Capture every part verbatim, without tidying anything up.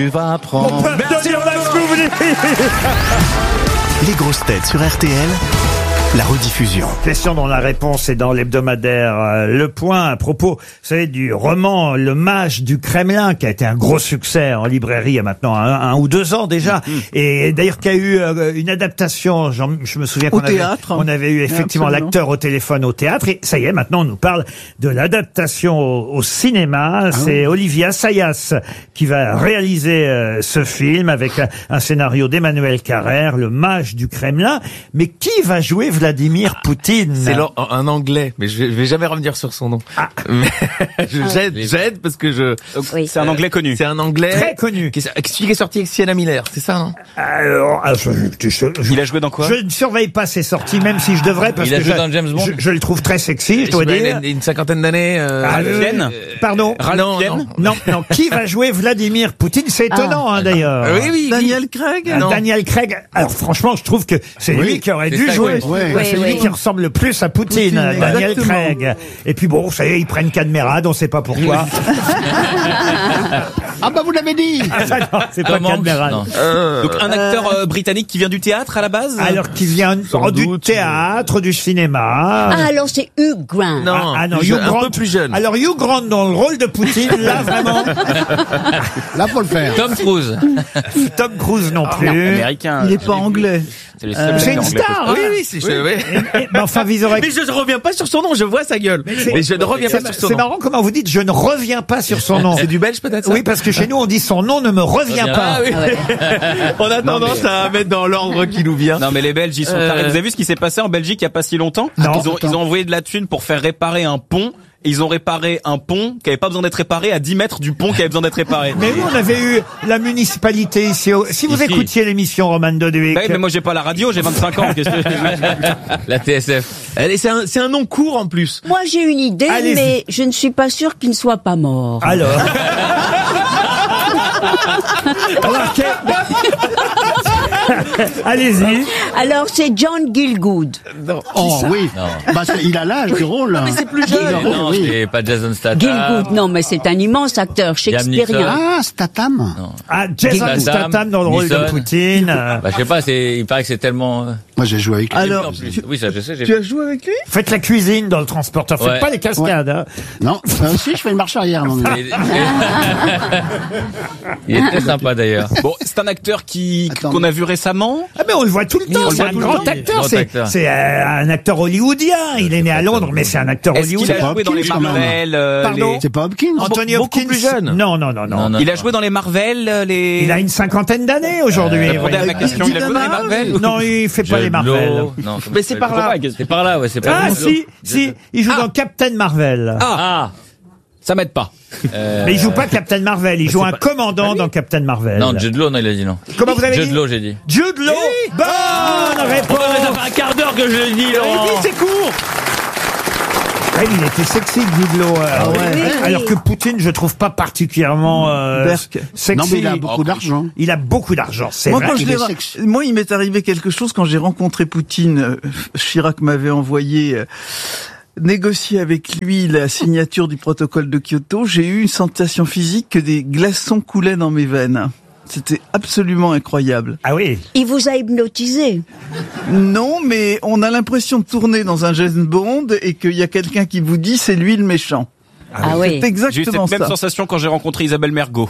Tu vas apprendre. Merci, Les grosses têtes sur R T L, la rediffusion. Question dont la réponse est dans l'hebdomadaire euh, Le Point à propos, vous savez, du roman Le Mage du Kremlin, qui a été un gros succès en librairie il y a maintenant un, un ou deux ans déjà, mmh. et d'ailleurs qui a eu euh, une adaptation. Je me souviens qu'on au avait, théâtre. on avait eu effectivement Absolument. l'acteur au téléphone au théâtre, et ça y est, maintenant on nous parle de l'adaptation au, au cinéma. Ah C'est oui. Olivier Assayas qui va réaliser euh, ce film avec un, un scénario d'Emmanuel Carrère, Le Mage du Kremlin. Mais qui va jouer Vladimir Poutine? C'est un anglais, mais je vais jamais revenir sur son nom. Ah. Mais je j'aide, j'aide parce que je. Oui. C'est un anglais connu. C'est un anglais très connu. Qui est, qui est sorti avec Sienna Miller, c'est ça, non? Alors, je, je, je, il a joué dans quoi? Je ne surveille pas ses sorties, même si je devrais, parce il a que joué je, dans James Bond. Je, je le trouve très sexy, je dois je dire. Une, une cinquantaine d'années. Euh, ah, euh, euh, Pardon. Non, non, non, non. Qui va jouer Vladimir Poutine? C'est étonnant, ah. hein, d'ailleurs. Oui, oui. Daniel Craig. Euh, Daniel Craig. Alors, franchement, je trouve que c'est oui, lui qui aurait dû ça, jouer. Oui. Ouais. Oui, c'est oui. lui qui ressemble le plus à Poutine, Poutine Daniel exactement. Craig. Et puis bon, ça y est, ils prennent Cadmerade, on sait pas pourquoi. Ah bah vous l'avez dit. Ah, non, c'est pas Cadmerade. Euh... Donc un acteur euh, britannique qui vient du théâtre à la base. Alors qui vient oh, du théâtre, du cinéma. Ah alors c'est Hugh Grant. Non, ah, ah non, Hugh Hugh Grant, Grant, un peu plus jeune. Alors Hugh Grant dans le rôle de Poutine, là vraiment. Là faut le faire. Tom Cruise. Tom Cruise non plus. Non, américain. Il est pas anglais. C'est euh, une star, hein. Oui, oui, c'est oui. oui. Et, et, mais enfin, vous aurez... Mais je ne reviens pas sur son nom, je vois sa gueule. Mais, mais je ne reviens pas sur son nom. C'est marrant comment vous dites je ne reviens pas sur son nom. C'est du belge peut-être ça? Oui, parce que chez nous on dit son nom ne me revient pas. Ah, oui. Ah, ouais. On a tendance mais... à mettre dans l'ordre qui nous vient. Non mais les Belges ils sont tarés. Euh... Vous avez vu ce qui s'est passé en Belgique il y a pas si longtemps? Non. Ils ont, ils ont envoyé de la thune pour faire réparer un pont. Ils ont réparé un pont qui avait pas besoin d'être réparé à dix mètres du pont qui avait besoin d'être réparé. Mais nous, on avait eu la municipalité ici. Au... Si vous ici. écoutiez l'émission Roman Doduic. Bah oui, mais moi j'ai pas la radio, j'ai vingt-cinq ans. Qu'est-ce que... La T S F. C'est un, c'est un nom court en plus. Moi j'ai une idée, allez-y. Mais je ne suis pas sûr qu'il ne soit pas mort. Alors. Alors que... Allez-y. Alors c'est John Gielgud. Non. Oh oui. Non. Bah, il a l'âge du rôle. Non, mais c'est plus jeune. Non, non oui. c'est pas Jason Statham. Gielgud, non, mais c'est un immense acteur shakespearien. Ah, Statham. Non. Ah, Jason Statham, Statham dans le rôle Nisson. De Poutine. Bah, je sais pas, c'est, il paraît que c'est tellement. Moi, j'ai joué avec lui. Alors, tu... oui, ça, je sais. J'ai... Tu as joué avec lui? Faites la cuisine dans le transporteur. Faites ouais. pas les cascades. Ouais. Hein. Non, ça aussi, je fais une marche arrière. Non, mais... Il est très sympa d'ailleurs. Bon, c'est un acteur qui Attends, qu'on a vu récemment. Ah mais on le voit tout le temps. C'est un grand acteur. C'est, c'est euh, un acteur hollywoodien. Il est né à Londres, mais c'est un acteur Est-ce hollywoodien. Il a joué dans les Marvel. Euh, Pardon. Les... C'est pas Hopkins. Anthony Beaucoup Hopkins. plus jeune. Non, non, non, non. non, non il a joué dans les Marvel. Les... Il a une cinquantaine d'années aujourd'hui. Euh, répondez à ma question. Il a joué dans les Marvel. Non, il fait pas les Marvel. Non, mais c'est par là. C'est par là, ouais. C'est par ah si, si. Il joue dans Captain Marvel. Ah. Ça m'aide pas. Euh... Mais il joue pas Captain Marvel, il joue un pas... commandant ah, oui. dans Captain Marvel. Non, Jude Law, non, il a dit non. Comment vous avez Jude dit? Jude Law, j'ai dit. Jude Law. Oui. Bonne oh réponse. Oh, ça fait un quart d'heure que je l'ai dit, Laurent. Il dit c'est court. Ouais, il était sexy, Jude Law. Euh, ah ouais. Oui, oui. Alors que Poutine, je trouve pas particulièrement euh, sexy. Non, mais il a beaucoup d'argent. Il a beaucoup d'argent, c'est moi, vrai. Quand je ra... moi, il m'est arrivé quelque chose quand j'ai rencontré Poutine. Chirac m'avait envoyé... Euh... négocier avec lui la signature du protocole de Kyoto, j'ai eu une sensation physique que des glaçons coulaient dans mes veines. C'était absolument incroyable. Ah oui. Il vous a hypnotisé? Non, mais on a l'impression de tourner dans un James Bond et qu'il y a quelqu'un qui vous dit c'est lui le méchant. Ah, ah oui. C'est exactement j'ai eu cette ça. même sensation quand j'ai rencontré Isabelle Mergo.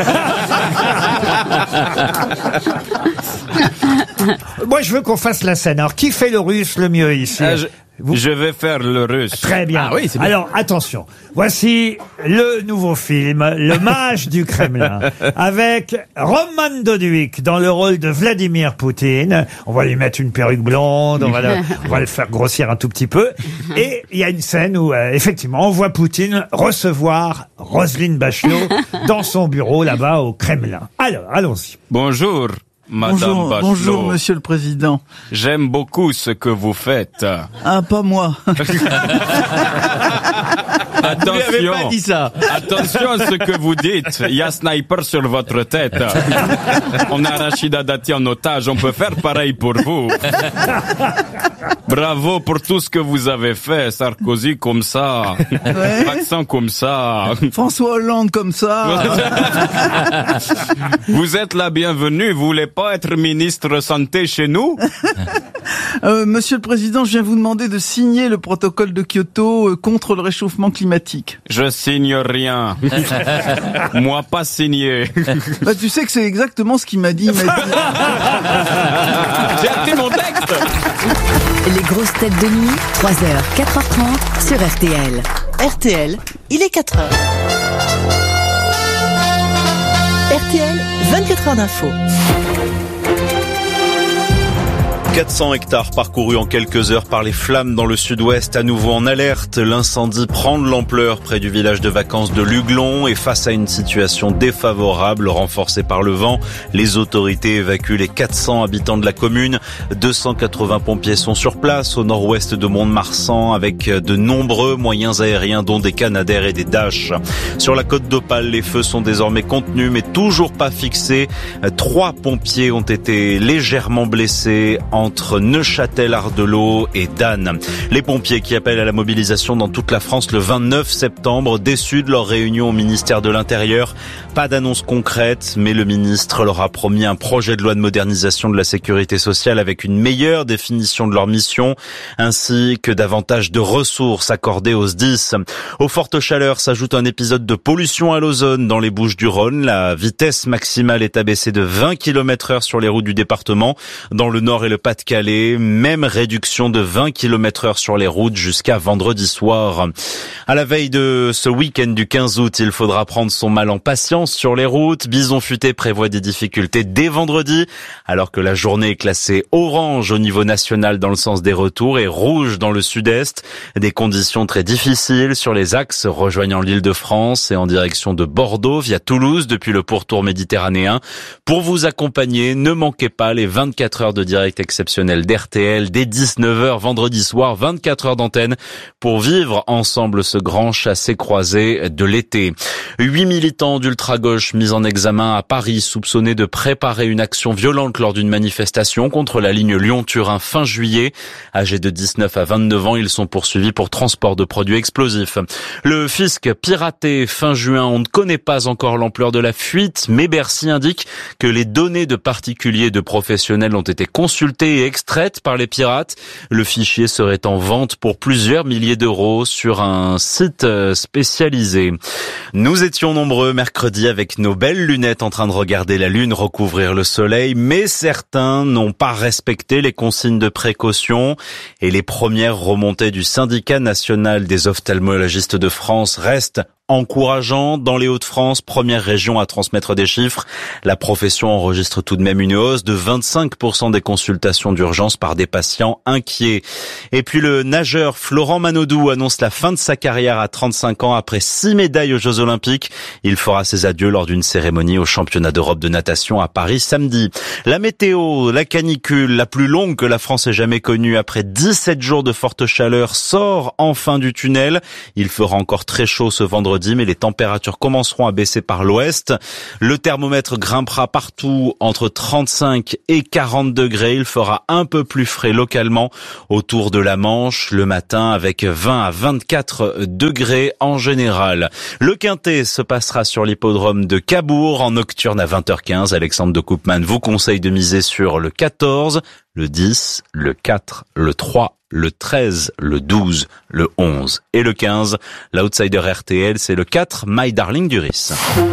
Moi, je veux qu'on fasse la scène. Alors, qui fait le russe le mieux ici? Ah, je... Vous... je vais faire le russe. Très bien. Ah oui, c'est bien. Alors, attention. Voici le nouveau film, Le Mage du Kremlin, avec Roman Doduic dans le rôle de Vladimir Poutine. On va lui mettre une perruque blonde, on va, le, on va le faire grossir un tout petit peu. Et il y a une scène où, euh, effectivement, on voit Poutine recevoir Roselyne Bachelot dans son bureau là-bas au Kremlin. Alors, allons-y. Bonjour. Madame bonjour, Bachelot. bonjour, Monsieur le Président. J'aime beaucoup ce que vous faites. Ah, pas moi. Attention, pas dit ça. attention à ce que vous dites. Il y a sniper sur votre tête. On a Rachida Dati en otage. On peut faire pareil pour vous. Bravo pour tout ce que vous avez fait. Sarkozy comme ça. Ouais. Accent comme ça. François Hollande comme ça. Vous êtes la bienvenue. Vous voulez pas être ministre santé chez nous? Euh, Monsieur le Président, je viens vous demander de signer le protocole de Kyoto euh, contre le réchauffement climatique. Je signe rien. Moi pas signé. Bah, tu sais que c'est exactement ce qu'il m'a dit. Il m'a dit... J'ai appris mon texte. Les grosses têtes de nuit, trois heures, quatre heures trente sur R T L. R T L, il est quatre heures. R T L, vingt-quatre heures d'info. quatre cents hectares parcourus en quelques heures par les flammes dans le sud-ouest, à nouveau en alerte. L'incendie prend de l'ampleur près du village de vacances de Luglon et face à une situation défavorable renforcée par le vent, les autorités évacuent les quatre cents habitants de la commune. deux cent quatre-vingts pompiers sont sur place au nord-ouest de Mont-de-Marsan avec de nombreux moyens aériens dont des Canadair et des Dash. Sur la côte d'Opale, les feux sont désormais contenus mais toujours pas fixés. Trois pompiers ont été légèrement blessés en entre Neuchâtel-Ardelot et Dan. Les pompiers qui appellent à la mobilisation dans toute la France le vingt-neuf septembre, déçus de leur réunion au ministère de l'Intérieur. Pas d'annonce concrète, mais le ministre leur a promis un projet de loi de modernisation de la sécurité sociale avec une meilleure définition de leur mission, ainsi que davantage de ressources accordées aux S D I S. Aux fortes chaleurs s'ajoute un épisode de pollution à l'ozone dans les Bouches-du-Rhône. La vitesse maximale est abaissée de vingt kilomètres heure sur les routes du département. Dans le Nord et le Pas-de-Calais, même réduction de vingt kilomètres heure sur les routes jusqu'à vendredi soir. À la veille de ce week-end du quinze août, il faudra prendre son mal en patience sur les routes. Bison Futé prévoit des difficultés dès vendredi, alors que la journée est classée orange au niveau national dans le sens des retours et rouge dans le sud-est. Des conditions très difficiles sur les axes rejoignant l'Île-de-France et en direction de Bordeaux via Toulouse depuis le pourtour méditerranéen. Pour vous accompagner, ne manquez pas les vingt-quatre heures de direct exceptionnel d'R T L dès dix-neuf heures vendredi soir, vingt-quatre heures d'antenne pour vivre ensemble ce grand chassé-croisé de l'été. Huit militants d'ultra-gauche mis en examen à Paris, soupçonnés de préparer une action violente lors d'une manifestation contre la ligne Lyon-Turin fin juillet. Âgés de dix-neuf à vingt-neuf ans, ils sont poursuivis pour transport de produits explosifs. Le fisc piraté fin juin, on ne connaît pas encore l'ampleur de la fuite, mais Bercy indique que les données de particuliers et de professionnels ont été consultées et extraites par les pirates. Le fichier serait en vente pour plusieurs milliers d'euros sur un site spécialisé. Nous étions nombreux mercredi avec nos belles lunettes en train de regarder la lune recouvrir le soleil, mais certains n'ont pas respecté les consignes de précaution et les premières remontées du syndicat national des ophtalmologistes de France restent encourageant. Dans les Hauts-de-France, première région à transmettre des chiffres, la profession enregistre tout de même une hausse de vingt-cinq pour cent des consultations d'urgence par des patients inquiets. Et puis le nageur Florent Manodou annonce la fin de sa carrière à trente-cinq ans après six médailles aux Jeux Olympiques. Il fera ses adieux lors d'une cérémonie au championnat d'Europe de natation à Paris samedi. La météo, la canicule, la plus longue que la France ait jamais connue après dix-sept jours de forte chaleur, sort enfin du tunnel. Il fera encore très chaud ce vendredi, mais les températures commenceront à baisser par l'ouest. Le thermomètre grimpera partout entre trente-cinq et quarante degrés. Il fera un peu plus frais localement autour de la Manche le matin avec vingt à vingt-quatre degrés en général. Le Quintet se passera sur l'hippodrome de Cabourg en nocturne à vingt heures quinze. Alexandre de Koopman vous conseille de miser sur le quatorze, le dix, le quatre, le trois, le treize, le douze, le onze et le quinze. L'outsider R T L, c'est le quatre, My Darling Duris.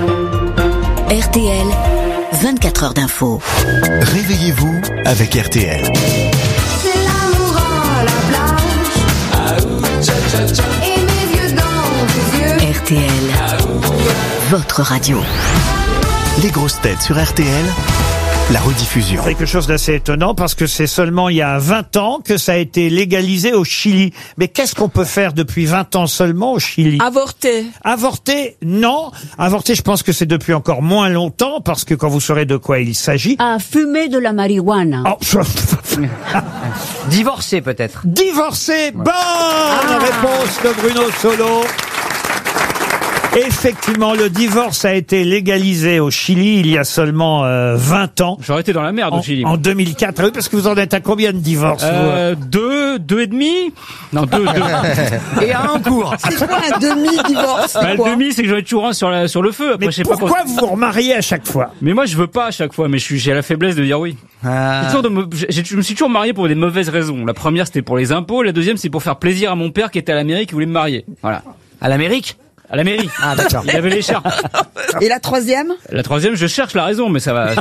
R T L, vingt-quatre heures d'info. Réveillez-vous avec R T L. C'est l'amour à la plage. Et mes yeux dans tes yeux. R T L, votre radio. Les grosses têtes sur R T L. la rediffusion. Quelque chose d'assez étonnant parce que c'est seulement il y a vingt ans que ça a été légalisé au Chili. Mais qu'est-ce qu'on peut faire depuis vingt ans seulement au Chili? Avorter. Avorter, non. Avorter, je pense que c'est depuis encore moins longtemps parce que quand vous saurez de quoi il s'agit. À fumer de la marijuana. Oh. Divorcer peut-être. Divorcer, bonne Ah. réponse de Bruno Solo. Effectivement, le divorce a été légalisé au Chili il y a seulement euh, vingt ans. J'aurais été dans la merde en, au Chili. En deux mille quatre. Ah oui, parce que vous en êtes à combien de divorces euh, Deux, deux et demi. Non, deux, deux. Et un en cours. C'est quoi un demi-divorce? Bah, le demi, c'est que j'aurais toujours un sur, la, sur le feu. Après, Mais je sais pas pourquoi quoi... vous vous remariez à chaque fois? Mais moi, je veux pas à chaque fois, mais je suis, j'ai la faiblesse de dire oui. Ah. J'ai toujours de me, j'ai- je me suis toujours marié pour des mauvaises raisons. La première, c'était pour les impôts. La deuxième, c'est pour faire plaisir à mon père qui était à la mairie, qui voulait me marier. Voilà. À l'Amérique? À la mairie. Ah, d'accord. Il avait l'écharpe. Et la troisième? La troisième, je cherche la raison, mais ça va.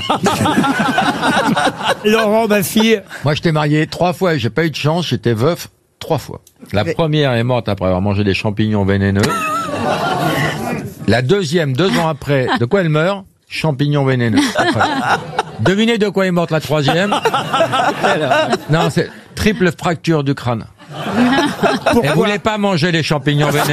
Laurent, ma fille. Moi, je t'ai marié trois fois et j'ai pas eu de chance. J'étais veuf trois fois. La Mais- première est morte après avoir mangé des champignons vénéneux. La deuxième, deux ans après, de quoi elle meurt? Champignons vénéneux. Enfin, devinez de quoi est morte la troisième? Non, c'est triple fracture du crâne. Elle voulait pas manger les champignons vénéneux.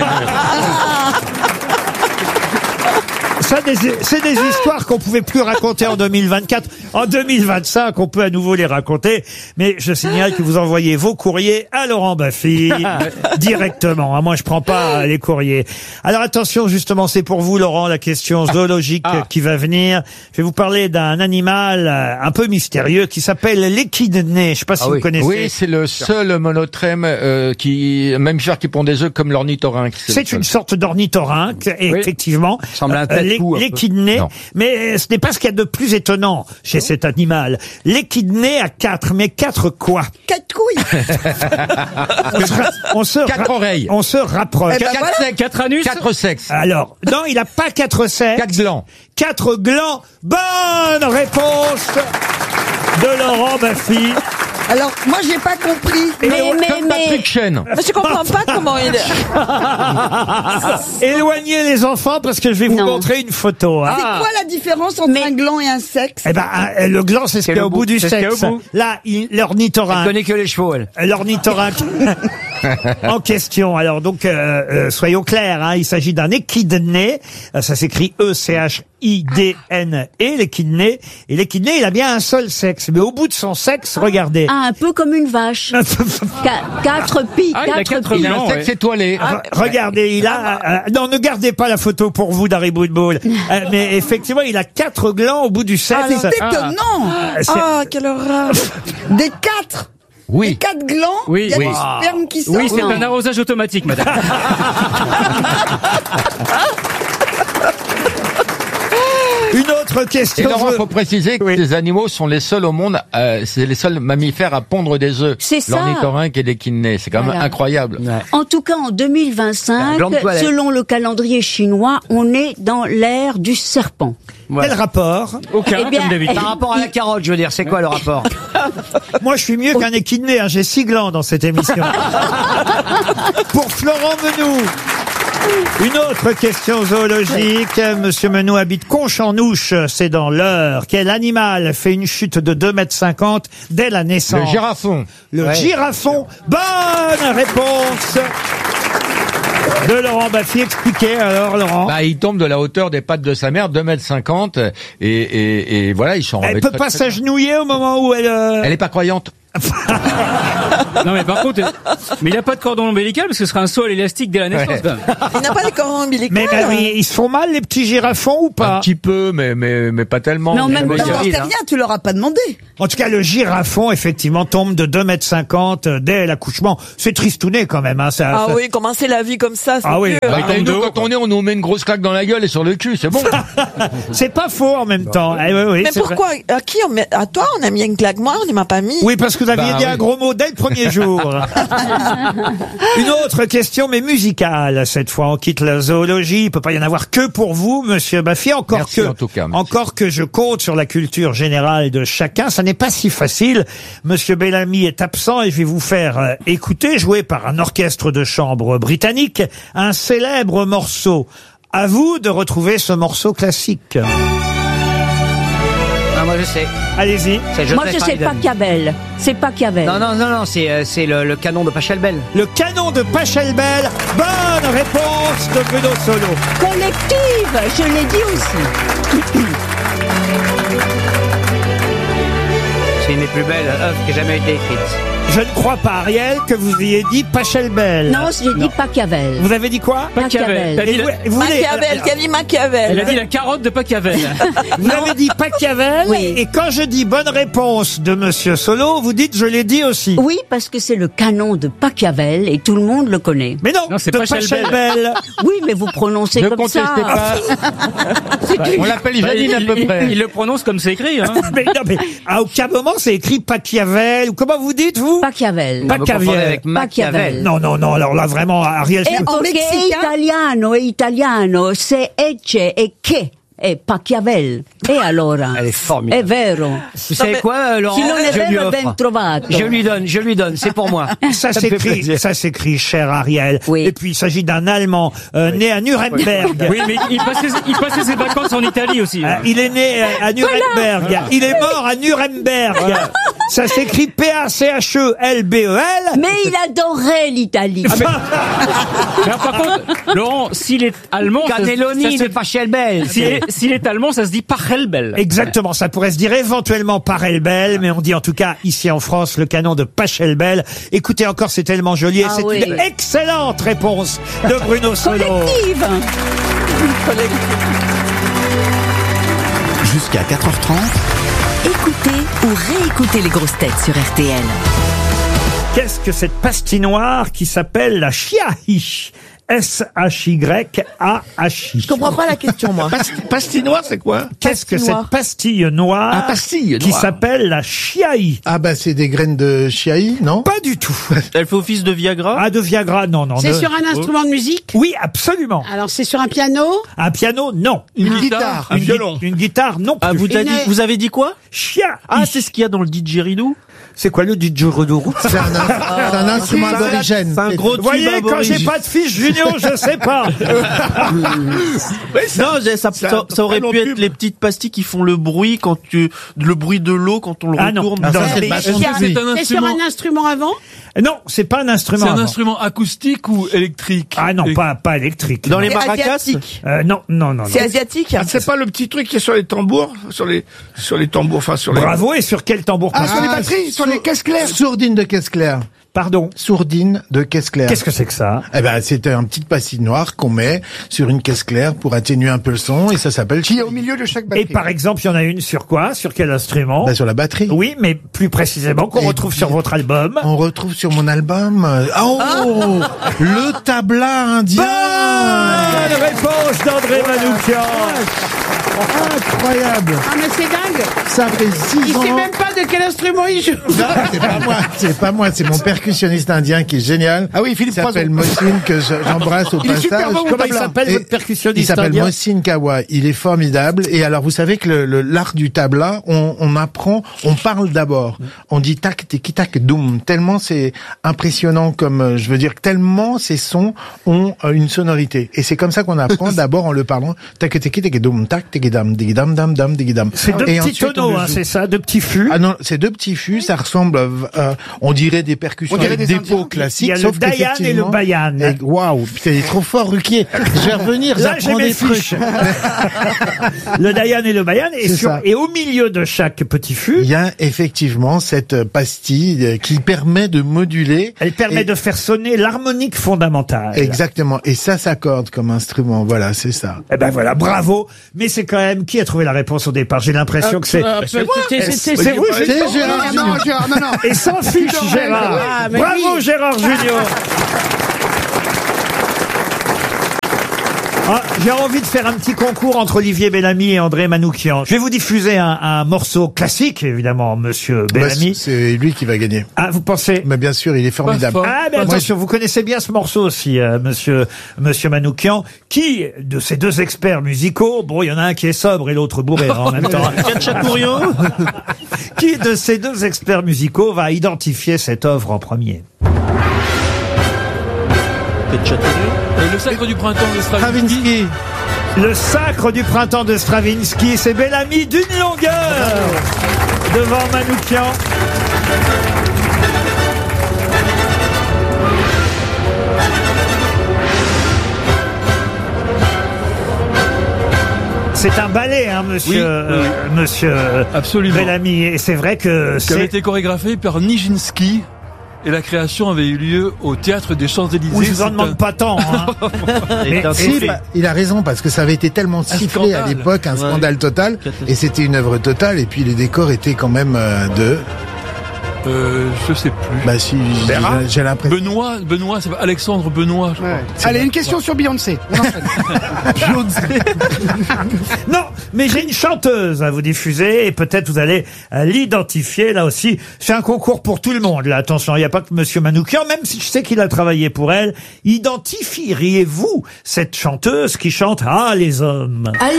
Ça, des- c'est des histoires qu'on pouvait plus raconter en deux mille vingt-quatre. En deux mille vingt-cinq, on peut à nouveau les raconter. Mais je signale que vous envoyez vos courriers à Laurent Baffy directement. Ah, moi, je prends pas les courriers. Alors attention, justement, c'est pour vous, Laurent, la question zoologique Ah. qui va venir. Je vais vous parler d'un animal euh, un peu mystérieux qui s'appelle l'échidné. Je sais pas si Ah vous oui. connaissez. Oui, c'est le seul monotrème euh, qui, même genre qui pond des œufs comme l'ornithorynque. C'est une sorte d'ornithorynque, et Oui. effectivement. Semble un Euh, tatou, l'é- un peu. L'échidné, Non. mais euh, ce n'est pas ce qu'il y a de plus étonnant chez cet animal. L'échidné a quatre, mais quatre quoi? Quatre couilles. on se, ra- on se ra- Quatre oreilles. On se rapproche. Eh ben Quatre voilà. sexes. Quatre anus. Quatre sexes. Alors, non, il n'a pas quatre sexes. Quatre glands. Quatre glands. Bonne réponse de Laurent Baffy. Alors, moi, j'ai pas compris. Et Mais, le- mais, Comme mais. Patrick Chen. Mais je comprends pas comment il... Éloignez les enfants parce que je vais vous Non. montrer une photo. hein. C'est quoi la différence entre Mais- un gland et un sexe? Eh ben, un- le gland, c'est ce qu'il y a au bout du C'est ce qu'il y a au sexe. bout. Là, il- Elle l'ornithorynque. connaît que les chevaux, elle. L'ornithorynque en question. Alors donc, euh, euh, soyons clairs, hein, il s'agit d'un échidné. Euh, Ça s'écrit E C H I D N E, l'échidné. Et l'échidné, il a bien un seul sexe. Mais au bout de son sexe, regardez. Ah, un peu comme une vache. Qua- quatre pies, Ah, il a quatre quatre pies. Il a un Non, sexe ouais. étoilé. Re- Regardez, il a... euh, non, ne gardez pas la photo pour vous d'Harry Bootball. Euh, mais effectivement, il a quatre glands au bout du sexe. Ah, c'est étonnant. c'est- Ah, quelle horreur. Des quatre. Des Oui. quatre glands. Oui. Il y a Oui. du sperme qui sort. Oui, c'est Non. un arrosage automatique, madame. Une autre Et question. Laurent, je- faut préciser que Oui. ces animaux sont les seuls au monde, euh, c'est les seuls mammifères à pondre des œufs. C'est ça. L'ornithorynque et l'échidné, c'est quand même Voilà. incroyable. En tout cas, en deux mille vingt-cinq, Blanc de toilette. selon le calendrier chinois, on est dans l'ère du serpent. Quel rapport? Aucun, Eh bien, comme d'habitude. Par rapport à la carotte, je veux dire, c'est quoi le rapport? Moi, je suis mieux qu'un échidné. Hein. J'ai six glands dans cette émission. Pour Florent Menou. Une autre question zoologique. Monsieur Menou habite Conche-en-Ouche, c'est dans l'Eure. Quel animal fait une chute de deux mètres cinquante dès la naissance? Le girafon. Le Ouais. girafon. Bonne réponse de Laurent Baffy. Expliquez alors, Laurent. Bah, il tombe de la hauteur des pattes de sa mère, deux mètres cinquante, et, et, et voilà, il s'en Elle remet peut très, pas très bien. s'agenouiller au moment où elle... euh, Elle est pas croyante. Non, mais par contre, euh, mais il a pas de cordon ombilical parce que ce serait un saut à l'élastique dès la naissance. Ouais. quand même. Il n'a pas de cordon ombilical. Mais bah oui, ils se font mal, les petits girafons, ou Un pas? petit peu, mais, mais, mais pas tellement. Mais en même Mais temps, il y a- T'en sais rien, tu leur as pas demandé. En tout cas, le girafon, effectivement, tombe de deux mètres cinquante dès l'accouchement. C'est tristouné quand même, hein, ça. Ah ça- oui, commencer la vie comme ça, c'est Ah oui. dur. Bah, tombe nous, de haut, quand on est, on nous met une grosse claque dans la gueule et sur le cul, c'est bon. C'est pas faux en même temps. Eh oui, oui, Mais c'est pourquoi? À qui on met... À toi, on a mis un claque, moi, on ne m'a pas mis. vrai. Oui, parce que vous aviez Bah, dit oui. un gros mot dès le premier jour. Une autre question, mais musicale. Cette fois, on quitte la zoologie. Il peut pas y en avoir que pour vous, monsieur Baffy. Encore Merci, que, en tout cas, merci. encore que je compte sur la culture générale de chacun. Ça n'est pas si facile. Monsieur Bellamy est absent et je vais vous faire euh, écouter, joué par un orchestre de chambre britannique, un célèbre morceau. À vous de retrouver ce morceau classique. Ah, moi, moi je sais. Allez-y. C'est Moi, Joseph je sais Haydn. Pachelbel. C'est Pachelbel. Non, non, non, non, c'est euh, c'est le, le canon de Pachelbel. Le canon de Pachelbel. Bonne réponse de Bruno Solo. Collective, je l'ai dit aussi. C'est une des plus belles œuvres qui a jamais été écrite. Je ne crois pas, Ariel, que vous ayez dit Pachelbel. Non, j'ai dit Pachelbel. Vous avez dit quoi? Machiavel. T'as dit Et la- vous, vous voulez- Machiavel, qui a dit Machiavel. Elle a dit la carotte de Machiavel. Vous avez dit Machiavel, Oui. et quand je dis bonne réponse de Monsieur Solo, vous dites je l'ai dit aussi. Oui, parce que c'est le canon de Machiavel et tout le monde le connaît. Mais non, Non, c'est de Pachelbel. Pachelbel. Oui, mais vous prononcez Ne comme ça. contestez pas. On l'appelle Janine à peu il, près. il le prononce comme c'est écrit. Hein. Mais non, mais à aucun moment c'est écrit Machiavel. Ou comment vous dites, vous? Machiavel. Vous confondez Machiavel. avec Machiavel. Non, non, non, alors là vraiment, Ariel, E c'est- perché è italiano, è italiano, se ecce e che è Machiavel. E allora? Elle est formidable. È vero. Vous savez quoi, euh, Laurent? Si non è Je lui vero, offre. ben trovato. Je lui donne, je lui donne, c'est pour moi. ça me fait s'écrit, plaisir. ça s'écrit, cher Ariel. Oui. Et puis il s'agit d'un Allemand euh, né à Nuremberg. Oui, mais il passait, il passait ses vacances en Italie aussi. Euh, il est né euh, à Nuremberg. Il est mort à Nuremberg. Ça s'écrit P A C H E L B E L. Mais il adorait l'Italie. Mais alors, par contre, Laurent, s'il est allemand, ça, Cannelloni ça de se- Pachelbel. s'il est, s'il est allemand, ça se dit Pachelbel. Exactement, ça pourrait se dire éventuellement Pachelbel, mais on dit en tout cas ici en France le canon de Pachelbel. Écoutez encore, c'est tellement joli et Ah c'est oui. une excellente réponse de Bruno Solo. Collective. Jusqu'à quatre heures trente, Écoutez ou réécoutez les grosses têtes sur R T L. Qu'est-ce que cette pastinoire qui s'appelle la chiahi? S H Y A H I. Je comprends pas la question, moi. Pastinoire, c'est quoi? Qu'est-ce que Pastinoire. cette pastille noire Ah, pastille qui noire. s'appelle la chiahi? Ah bah c'est des graines de chiaï, non? Pas du tout. Elle fait office de Viagra? Ah, de Viagra, non, non. C'est de- sur un instrument de musique? Oui, absolument. Alors c'est sur un piano? Un piano, non. Une guitare, un Une gui- violon. Une guitare, non Ah, plus. vous, t'as Une- dit, vous avez dit quoi? Chia. Ah, c'est ce qu'il y a dans le didgeridoo? C'est quoi le didgeridoo? C'est un, in- c'est un instrument c'est un- aborigène. c'est un gros Vous tube voyez, quand aborigène. j'ai pas de fiche junior, je sais pas. Non, j'ai- ça, c'est un ça, ça aurait très pu long être tube. les petites pastilles qui font le bruit quand tu, le bruit de l'eau quand on le Ah non. retourne. Ah, Ça, Non, c'est mais le bâton C'est de un- vie. c'est sur un instrument avant? Non, c'est pas un instrument. avant. instrument acoustique ou électrique? Ah non, pas, pas électrique. Dans non. les C'est maracas? asiatique. Euh, non, non, non, non. C'est asiatique. Ah, c'est pas le petit truc qui est sur les tambours, sur les, sur les tambours, enfin sur les. Bravo, et sur quel tambour Ah, passe- sur les batteries, sur les caisses claires. Sourdine de caisse claire. Pardon. Sourdine de caisse claire. Qu'est-ce que c'est que ça? Eh ben, c'est un petit pastille noire qu'on met sur une caisse claire pour atténuer un peu le son et ça s'appelle. Qui est au milieu de chaque Et par exemple, il y en a une sur quoi? Sur quel instrument? Bah, sur la batterie. Oui, mais plus précisément, qu'on Et retrouve puis- sur votre album. On retrouve sur mon album. euh, Oh, le tabla indien. Bonne réponse d'André Manoukian. Incroyable. Ah mais c'est dingue. Ça fait six Il ans. sait même pas de quel instrument il joue. Non, c'est pas moi, c'est pas moi, c'est mon percussionniste indien qui est génial. Ah oui, Philippe s'appelle Mohsin, que je- j'embrasse au Il est passage. super bon, Comment il tabla. s'appelle, Et votre percussionniste Il s'appelle indien Mohsin Kawa. Il est formidable. Et alors, vous savez que le, le- l'art du tabla, on, on apprend, on parle d'abord. On dit tac, tiki, tac, doum. Tellement c'est impressionnant comme, euh, je veux dire, tellement ces sons ont euh, une sonorité. Et c'est comme ça qu'on apprend d'abord en le parlant. Tac, tiki, tac, doum, tac, tiki, dam, tiki, dam, dam, dam, tiki, dam. C'est deux Et petits ensuite, on tonneaux, le hein, joue. c'est ça, deux petits fûts. Ah non, c'est deux petits fûts, ça ressemble, euh, on dirait des percussions On dirait avec des des Indiens. pots classiques. Il y a le sauf Dayan et le qu'effectivement- Bayan. Et- Waouh, putain, il est trop fort, Ruquier. Je vais revenir, Là, j'ai j'apprends mes des trucs. fiches. Le Dayan et le Bayan, et, C'est sur- ça. et au milieu de chaque petit fût, Il y a effectivement cette pastille euh, qui permet de moduler. elle permet Et- de faire sonner l'harmonique fondamentale. Exactement. Et ça s'accorde comme instrument. Voilà, c'est ça. Eh ben voilà, bravo. Mais c'est quand même qui a trouvé la réponse au départ. J'ai l'impression que c'est. Euh, c'était- c'était- C'est c'était- vous, C'est Gérard. Gérard Non, Junior. non, Gérard, non, non. Et sans fiche, Gérard. Ah, mais Bravo, oui. Gérard Junior. Ah, j'ai envie de faire un petit concours entre Olivier Bellamy et André Manoukian. Je vais vous diffuser un, un morceau classique, évidemment, monsieur Bah, Bellamy. c'est lui qui va gagner. Ah, vous pensez? Mais bien sûr, il est formidable. Ah, mais attention, vous connaissez bien ce morceau aussi, euh, monsieur, monsieur Manoukian. Qui, de ces deux experts musicaux, bon, il y en a un qui est sobre et l'autre bourré hein, en même temps. Gatchakourian. Qui de ces deux experts musicaux va identifier cette œuvre en premier? Euh, le sacre du printemps de Stravinsky. Stravinsky. Le sacre du printemps de Stravinsky, c'est Bellamy d'une longueur devant Manoukian. C'est un ballet, hein, monsieur, Oui, euh, oui. monsieur euh, Absolument. Bellamy. Et c'est vrai que Qui avait c'est... été chorégraphié par Nijinsky. Et la création avait eu lieu au théâtre des Champs-Élysées. Oui, je vous en C'est demande un- pas tant. Hein. Mais- Si, et- bah, il a raison, parce que ça avait été tellement sifflé à scandale. l'époque, un Ouais. scandale total, et c'était une œuvre totale, et puis les décors étaient quand même euh, de... Euh, je sais plus. Bah si, j'ai- Bérard j'ai l'impression... Benoît, Benoît, c'est pas Alexandre Benoît, je crois. Allez, une question sur Beyoncé. On enchaîne. Non, mais j'ai une chanteuse à vous diffuser et peut-être vous allez euh, l'identifier là aussi. C'est un concours pour tout le monde. Là, attention, il n'y a pas que Monsieur Manoukian, même si je sais qu'il a travaillé pour elle. Identifieriez-vous cette chanteuse qui chante Ah les hommes?